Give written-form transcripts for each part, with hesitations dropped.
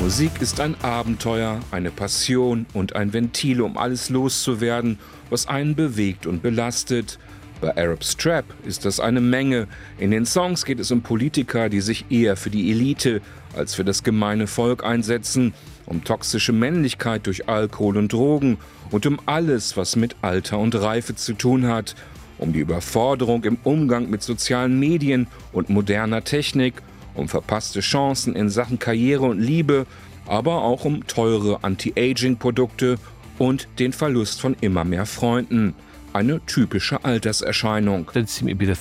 Musik ist ein Abenteuer, eine Passion und ein Ventil, um alles loszuwerden, was einen bewegt und belastet. Bei Arab Strap ist das eine Menge. In den Songs geht es um Politiker, die sich eher für die Elite als für das gemeine Volk einsetzen, um toxische Männlichkeit durch Alkohol und Drogen und um alles, was mit Alter und Reife zu tun hat, um die Überforderung im Umgang mit sozialen Medien und moderner Technik, um verpasste Chancen in Sachen Karriere und Liebe, aber auch um teure Anti-Aging-Produkte und den Verlust von immer mehr Freunden. Eine typische Alterserscheinung. Das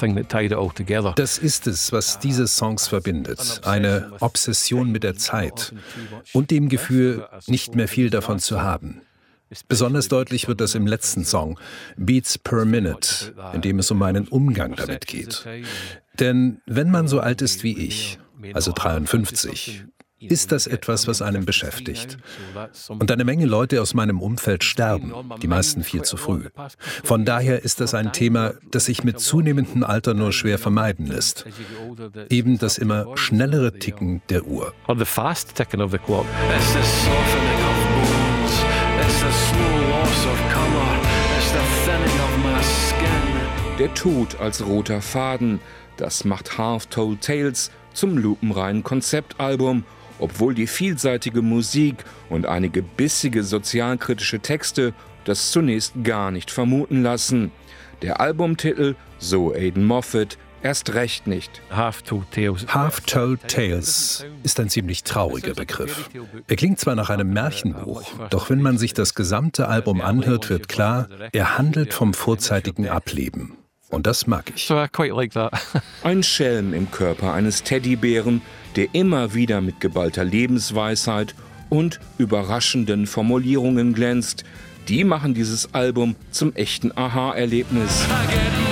ist es, was diese Songs verbindet. Eine Obsession mit der Zeit und dem Gefühl, nicht mehr viel davon zu haben. Besonders deutlich wird das im letzten Song, Beats per Minute, in dem es um meinen Umgang damit geht. Denn wenn man so alt ist wie ich, also 53, ist das etwas, was einen beschäftigt. Und eine Menge Leute aus meinem Umfeld sterben, die meisten viel zu früh. Von daher ist das ein Thema, das sich mit zunehmendem Alter nur schwer vermeiden lässt. Eben das immer schnellere Ticken der Uhr. Der Tod als roter Faden, das macht Half Told Tales zum lupenreinen Konzeptalbum, obwohl die vielseitige Musik und einige bissige sozialkritische Texte das zunächst gar nicht vermuten lassen. Der Albumtitel, so Aidan Moffat, erst recht nicht. Half Told Tales ist ein ziemlich trauriger Begriff. Er klingt zwar nach einem Märchenbuch, doch wenn man sich das gesamte Album anhört, wird klar, er handelt vom vorzeitigen Ableben. Und das mag ich. Ein Schelm im Körper eines Teddybären, der immer wieder mit geballter Lebensweisheit und überraschenden Formulierungen glänzt. Die machen dieses Album zum echten Aha-Erlebnis.